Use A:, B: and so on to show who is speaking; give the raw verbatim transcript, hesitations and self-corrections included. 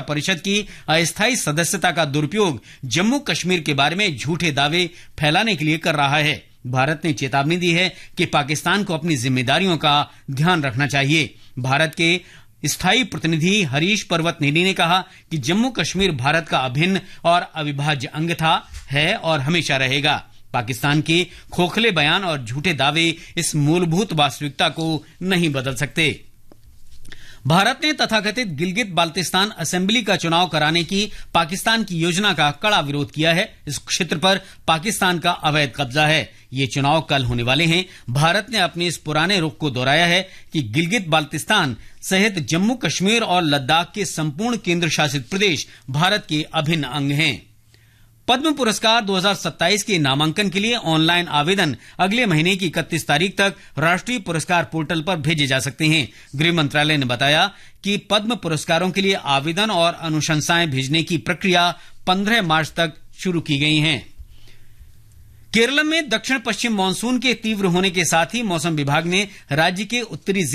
A: परिषद की अस्थायी सदस्यता का दुरुपयोग जम्मू कश्मीर के बारे में झूठे दावे फैलाने के लिए कर रहा है। भारत ने चेतावनी दी है कि पाकिस्तान को अपनी जिम्मेदारियों का ध्यान रखना चाहिए। भारत के स्थायी प्रतिनिधि हरीश पर्वत नेनी ने कहा कि जम्मू कश्मीर भारत का अभिन्न और अविभाज्य अंग था, है और हमेशा रहेगा। पाकिस्तान के खोखले बयान और झूठे दावे इस मूलभूत वास्तविकता को नहीं बदल सकते। भारत ने तथाकथित गिलगित बाल्टिस्तान असेंबली का चुनाव कराने की पाकिस्तान की योजना का कड़ा विरोध किया है। इस क्षेत्र पर पाकिस्तान का अवैध कब्जा है। ये चुनाव कल होने वाले हैं। भारत ने अपने इस पुराने रुख को दोहराया है कि गिलगित बाल्टिस्तान सहित जम्मू कश्मीर और लद्दाख के संपूर्ण केंद्र शासित प्रदेश भारत के अभिन्न अंग हैं। पद्म पुरस्कार दो हज़ार सत्ताईस के नामांकन के लिए ऑनलाइन आवेदन अगले महीने की इकतीस तारीख तक राष्ट्रीय पुरस्कार पोर्टल पर भेजे जा सकते हैं। गृह मंत्रालय ने बताया कि पद्म पुरस्कारों के लिए आवेदन और अनुशंसाएं भेजने की प्रक्रिया पंद्रह मार्च तक शुरू की गई है। केरल में दक्षिण पश्चिम मानसून के तीव्र होने के साथ ही मौसम विभाग ने राज्य के उत्तरी